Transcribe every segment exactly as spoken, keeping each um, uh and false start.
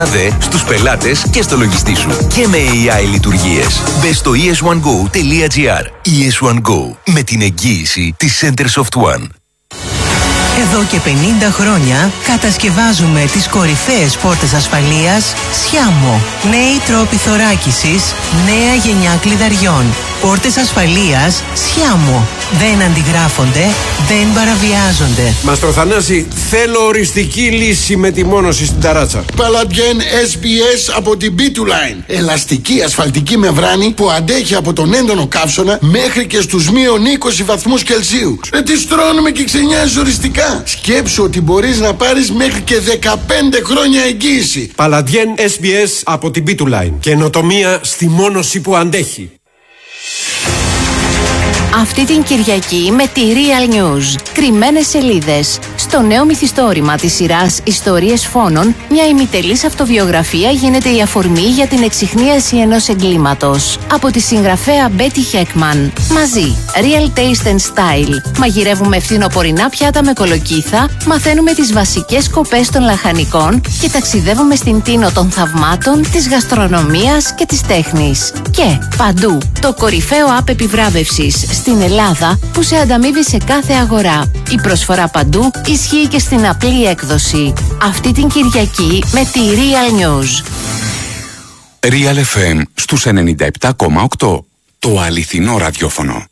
στους πελάτες και στο λογιστή σου. Και με έι άι λειτουργίες. Μπες στο ι ες ουάν γκο τελεία τζι άρ. ι ες ουάν Go. Με την εγγύηση της Centersoft One. Εδώ και πενήντα χρόνια κατασκευάζουμε τις κορυφαίες πόρτες ασφαλείας Σιάμο. Νέοι τρόποι θωράκισης, νέα γενιά κλειδαριών. Πόρτες ασφαλείας Σιάμο. Δεν αντιγράφονται, δεν παραβιάζονται. Μαστρο Θανάση, θέλω οριστική λύση με τη μόνωση στην ταράτσα. Παλαντιέν ες μπι ες από την μπι του Line. Ελαστική ασφαλτική μεμβράνη που αντέχει από τον έντονο καύσωνα μέχρι και στους μείον είκοσι βαθμούς Κελσίου. Ε, τι στρώνουμε και ξενιάζεις οριστικά. Σκέψου ότι μπορείς να πάρεις μέχρι και δεκαπέντε χρόνια εγγύηση. Παλαντιέν ες μπι ες από την μπι του Line. Καινοτομία στη μόνωση που αντέχει. Αυτή την Κυριακή με τη Real News. Κρυμμένες σελίδες. Στο νέο μυθιστόρημα της σειράς Ιστορίες Φόνων, μια ημιτελής αυτοβιογραφία γίνεται η αφορμή για την εξιχνίαση ενός εγκλήματος. Από τη συγγραφέα Μπέτι Χέκμαν. Μαζί, Real Taste and Style. Μαγειρεύουμε φθινοπορεινά πιάτα με κολοκύθα, μαθαίνουμε τις βασικές σκοπές των λαχανικών και ταξιδεύουμε στην τίνο των θαυμάτων, της γαστρονομίας και της τέχνης. Και παντού, το κορυφαίο app επιβράβευσης στην Ελλάδα που σε ανταμείβει σε κάθε αγορά. Η προσφορά παντού ισχύει και στην απλή έκδοση. Αυτή την Κυριακή με τη Real News. Real εφ εμ στους ενενήντα επτά κόμμα οκτώ. Το αληθινό ραδιόφωνο.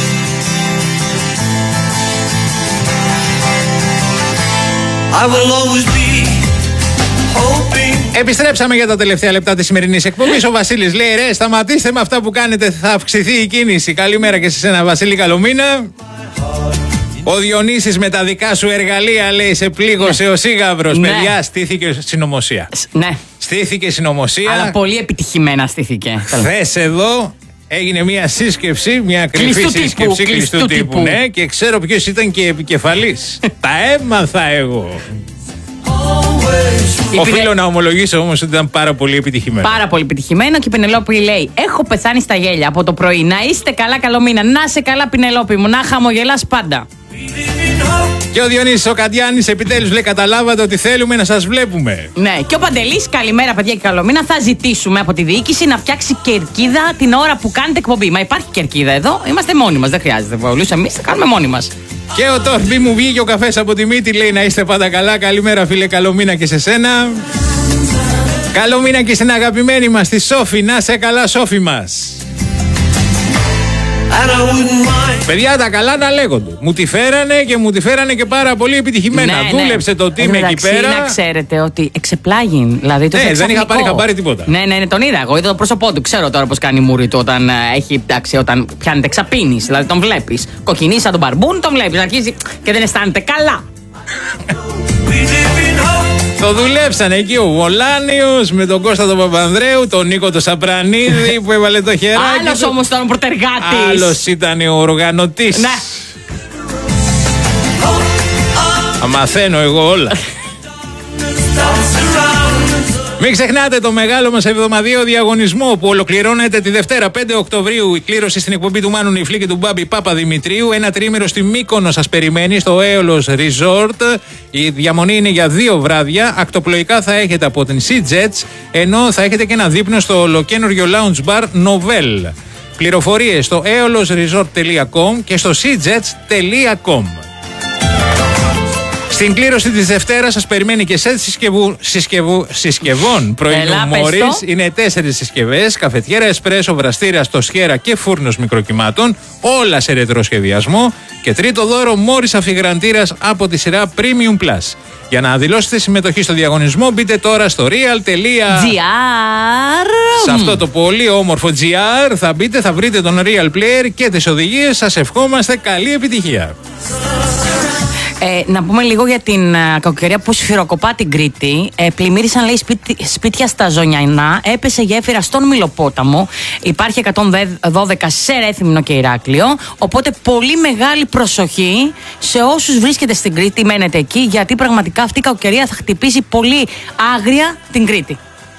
Επιστρέψαμε για τα τελευταία λεπτά της σημερινής εκπομπής. Ο Βασίλης λέει: ρε, σταματήστε με αυτά που κάνετε, θα αυξηθεί η κίνηση. Καλημέρα και σε σένα, Βασίλη, καλό μήνα. Ο Διονύσης με τα δικά σου εργαλεία, λέει, σε πλήγωσε ναι. ο Σίγαβρος. Ναι. Παιδιά, στήθηκε συνωμοσία. Ναι. Στήθηκε συνωμοσία. Αλλά πολύ επιτυχημένα στήθηκε. Χθες εδώ έγινε μια σύσκεψη, μια κρυφή σύσκεψη κλειστού τύπου, τύπου, ναι, και ξέρω ποιος ήταν και επικεφαλής. Τα έμαθα εγώ. Οφείλω να ομολογήσω όμως ότι ήταν πάρα πολύ επιτυχημένο. Πάρα πολύ επιτυχημένο και η Πενελόπη λέει: έχω πεθάνει στα γέλια από το πρωί. Να είστε καλά, καλό μήνα. Να είσαι καλά, Πενελόπη μου. Να χαμογελάς πάντα. Και ο Διονύσης ο Καντιάνης επιτέλους λέει: καταλάβατε ότι θέλουμε να σας βλέπουμε. Ναι, και ο Παντελής, καλημέρα παιδιά και καλό μήνα. Θα ζητήσουμε από τη διοίκηση να φτιάξει κερκίδα την ώρα που κάνετε εκπομπή. Μα υπάρχει κερκίδα εδώ, είμαστε μόνοι μας. Δεν χρειάζεται πολλούς, εμείς θα κάνουμε μόνοι μας. Και ο Τόρμπι μου βγήκε ο καφές από τη μύτη, λέει: να είστε πάντα καλά. Καλημέρα, φίλε, καλό μήνα και σε σένα. Καλό μήνα και στην αγαπημένη μας τη Σόφη. Να σε καλά, Σόφη μας. Παιδιά, τα καλά να λέγονται. Μου τη φέρανε και μου τη φέρανε και πάρα πολύ επιτυχημένα. Ναι, δούλεψε ναι. το team εκεί πέρα. Να ξέρετε ότι εξεπλάγει. Δηλαδή το ναι, δεν είχα πάρει, είχα πάρει τίποτα. Ναι, ναι, ναι, τον είδα εγώ. Είδα το πρόσωπό του. Ξέρω τώρα πώς κάνει μούρι του όταν έχει εντάξει, όταν πιάνεται ξαπίνεις. Δηλαδή τον βλέπεις. Κοκκινεί σαν τον μπαρμπούν, τον βλέπεις. Αρχίζει και δεν αισθάνεται καλά. Το δουλέψανε εκεί ο Βολάνιος με τον Κώστα τον Παπανδρέου, τον Νίκο τον Σαπρανίδη που έβαλε το χεράκι. Άλλος όμως ήταν ο πρωτεργάτης. Άλλος ήταν ο οργανωτής. Ναι. Α, μαθαίνω εγώ όλα. Μην ξεχνάτε το μεγάλο μας εβδομαδιαίο διαγωνισμό που ολοκληρώνεται τη Δευτέρα πέντε Οκτωβρίου. Η κλήρωση στην εκπομπή του Μάνου Νιφλή και του Μπάμπη Παπαδημητρίου. Ένα τρίμηνο στη Μύκονο σας περιμένει στο Aeolos Resort. Η διαμονή είναι για δύο βράδια. Ακτοπλοϊκά θα έχετε από την Sea Jets, ενώ θα έχετε και ένα δείπνο στο ολοκένουργιο lounge bar Novel. Πληροφορίες στο aeolos resort τελεία com και στο seajets τελεία com. Στην κλήρωση της Δευτέρας σας περιμένει και σετ συσκευού, συσκευού, συσκευών πρωινού μόρις. Είναι τέσσερις συσκευές, καφετιέρα, εσπρέσο, βραστήρα, στοσιέρα και φούρνος μικροκυμάτων, όλα σε ρετρό σχεδιασμό. Και τρίτο δώρο, μόρις αφιγραντήρας από τη σειρά Premium Plus. Για να δηλώσετε συμμετοχή στο διαγωνισμό, μπείτε τώρα στο real τελεία τζι άρ. Σε αυτό το πολύ όμορφο τζι άρ θα μπείτε, θα βρείτε τον Real Player και τις οδηγίες. Σας ευχόμαστε καλή επιτυχία. Ε, να πούμε λίγο για την uh, κακοκαιρία που σφυροκοπά την Κρήτη. Ε, πλημμύρισαν, λέει, σπίτι, σπίτια στα Ζωνιανά. Έπεσε γέφυρα στον Μυλοπόταμο. Υπάρχει εκατόν δώδεκα σε Ρέθυμνο και Ηράκλειο. Οπότε πολύ μεγάλη προσοχή σε όσους βρίσκεται στην Κρήτη, μένετε εκεί, γιατί πραγματικά αυτή η κακοκαιρία θα χτυπήσει πολύ άγρια την Κρήτη.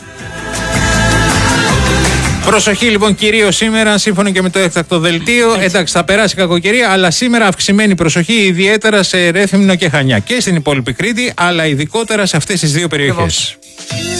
Προσοχή λοιπόν κυρίως σήμερα, σύμφωνα και με το έκτακτο δελτίο. Έτσι. Εντάξει, θα περάσει κακοκαιρία, αλλά σήμερα αυξημένη προσοχή, ιδιαίτερα σε Ρέθυμνο και Χανιά και στην υπόλοιπη Κρήτη, αλλά ειδικότερα σε αυτές τις δύο περιοχές.